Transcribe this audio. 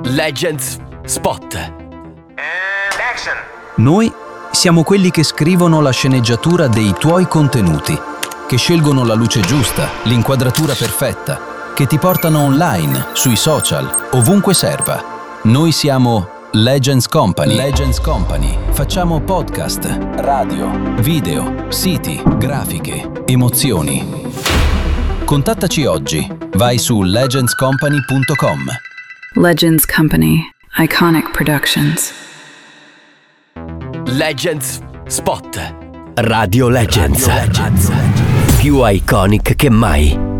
Legends Spot. And action. Noi siamo quelli che scrivono la sceneggiatura dei tuoi contenuti, che scelgono la luce giusta, l'inquadratura perfetta, che ti portano online, sui social, ovunque serva. Noi siamo Legends Company. Legends Company. Facciamo podcast, radio, video, siti, grafiche, emozioni. Contattaci oggi. Vai su legendscompany.com. Legends Company. Iconic Productions. Legends Spot. Radio Legends. Più iconic che mai.